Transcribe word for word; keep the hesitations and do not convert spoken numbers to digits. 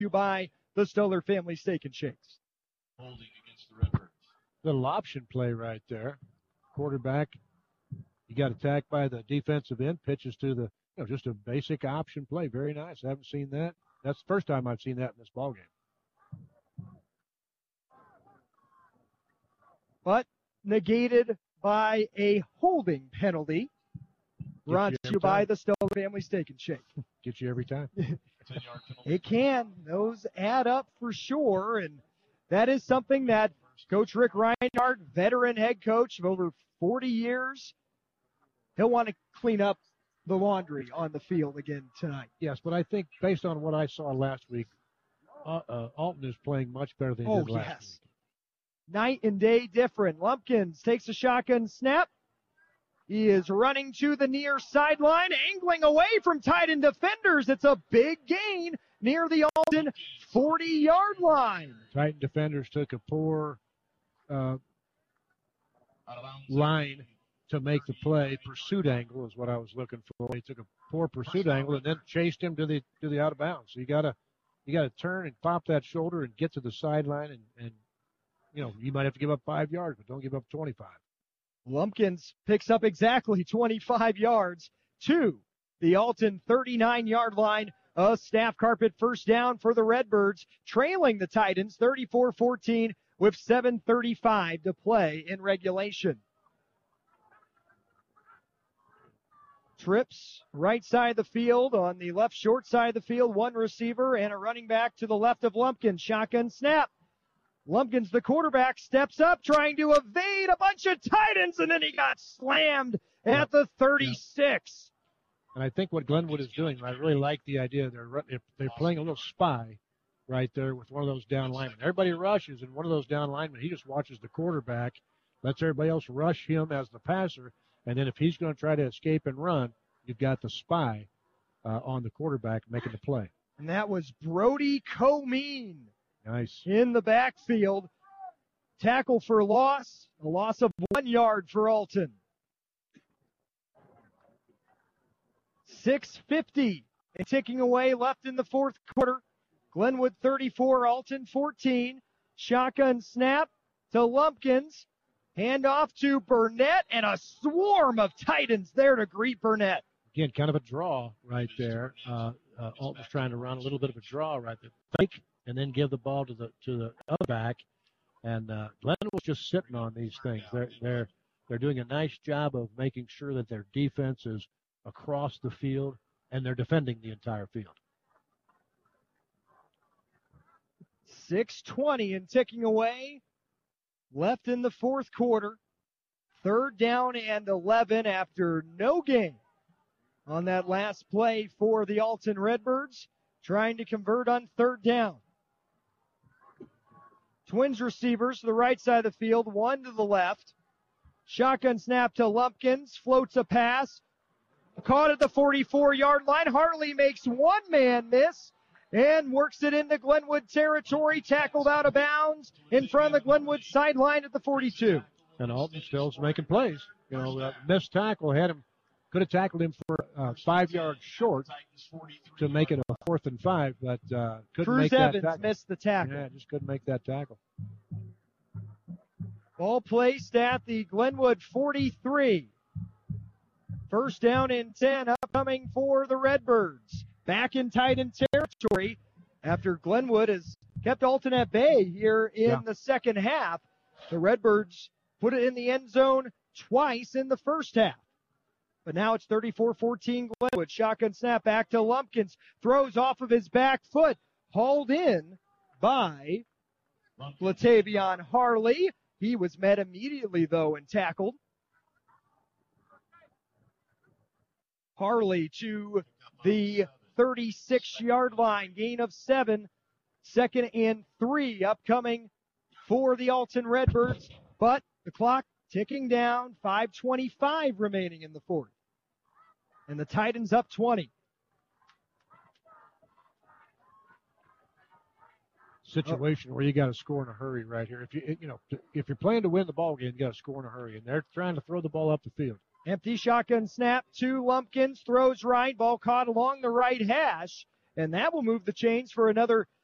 you by the Stoller Family Steak and Shakes. Holding against the Redbirds. Little option play right there. Quarterback, you got attacked by the defensive end, pitches to the, you know, just a basic option play. Very nice. I haven't seen that. That's the first time I've seen that in this ballgame. But negated by a holding penalty. Brought to you by the Stoller Family Steak and Shake. Gets you every time. It can. Those add up for sure. And that is something that Coach Rick Reinhardt, veteran head coach of over forty years, he'll want to clean up the laundry on the field again tonight. Yes, but I think based on what I saw last week, uh, uh, Alton is playing much better than he oh, did last yes. week. Night and day different. Lumpkins takes a shotgun snap. He is running to the near sideline, angling away from tight end defenders. It's a big gain near the Alton forty-yard line. Titan defenders took a poor uh, line to make the play. Pursuit angle is what I was looking for. He took a poor pursuit angle and then chased him to the to the out of bounds. So you gotta you gotta turn and pop that shoulder and get to the sideline, and, and you know you might have to give up five yards, but don't give up twenty-five. Lumpkins picks up exactly twenty-five yards to the Alton thirty-nine-yard line. A staff carpet first down for the Redbirds, trailing the Titans thirty-four fourteen with seven thirty-five to play in regulation. Trips right side of the field, on the left short side of the field, one receiver and a running back to the left of Lumpkins. Shotgun snap. Lumpkins, the quarterback, steps up trying to evade a bunch of Titans, and then he got slammed Yeah. at the thirty-six. And I think what Glenwood is doing, I really like the idea. They're they're playing a little spy right there with one of those down linemen. Everybody rushes, and one of those down linemen, he just watches the quarterback, lets everybody else rush him as the passer, and then if he's going to try to escape and run, you've got the spy uh, on the quarterback making the play. And that was Brody Comeen. Nice. In the backfield. Tackle for loss. A loss of one yard for Alton. six fifty and ticking away left in the fourth quarter. Glenwood thirty-four, Alton fourteen. Shotgun snap to Lumpkins. Hand off to Burnett, and a swarm of Titans there to greet Burnett. Again, kind of a draw right there. Uh, uh, Alton's trying to run a little bit of a draw right there. Fake, and then give the ball to the to the other back. And uh, Glenn was just sitting on these things. They're they're they're doing a nice job of making sure that their defense is across the field, and they're defending the entire field. six twenty and ticking away. Left in the fourth quarter. Third down and eleven after no gain on that last play for the Alton Redbirds, trying to convert on third down. Twins receivers to the right side of the field, one to the left. Shotgun snap to Lumpkins, floats a pass. Caught at the forty-four-yard line. Hartley makes one man miss and works it into Glenwood territory, tackled out of bounds in front of the Glenwood sideline at the forty-two. And Alton still's making plays. You know, that missed tackle had him, could have tackled him for uh, five yards short to make it a fourth and five, but uh, couldn't Cruz make that Evans tackle. missed the tackle. Yeah, just couldn't make that tackle. Ball placed at the Glenwood forty-three. First down and ten upcoming for the Redbirds. Back in Titan territory after Glenwood has kept Alton at bay here in Yeah. the second half. The Redbirds put it in the end zone twice in the first half. But now it's thirty-four fourteen Glenwood. Shotgun snap back to Lumpkins. Throws off of his back foot. Hauled in by Latavion Harley. He was met immediately, though, and tackled. Harley to the thirty-six-yard line. Gain of seven. Second and three upcoming for the Alton Redbirds. But the clock ticking down. five twenty-five remaining in the fourth. And the Titans up twenty. Situation where you got to score in a hurry right here. If you you know if you're playing to win the ball game, you got to score in a hurry, and they're trying to throw the ball up the field. Empty shotgun snap to Lumpkins. Throws right. Ball caught along the right hash. And that will move the chains for another